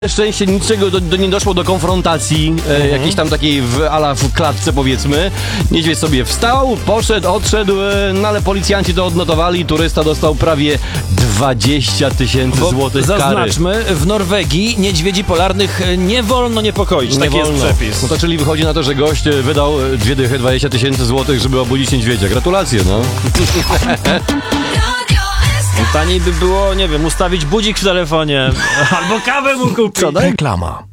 szczęście niczego nie doszło do konfrontacji, jakiejś tam takiej w klatce, powiedzmy. Niedźwiedź sobie wstał, poszedł, odszedł, no ale policjanci to odnotowali, turysta dostał prawie 20 000 złotych kary. Zaznaczmy, w Norwegii niedźwiedzi polarnych nie wolno niepokoić. Taki jest przepis. No to czyli wychodzi na to, że gość wydał 20 000 złotych, żeby obudzić niedźwiedzia. Gratulacje, no. Taniej by było, nie wiem, ustawić budzik w telefonie albo kawę mu kupić. Reklama.